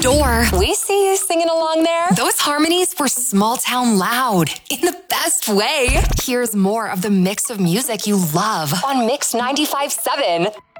door. We see you singing along there. Those harmonies were small town loud in the best way. Here's more of the mix of music you love on Mix 95.7.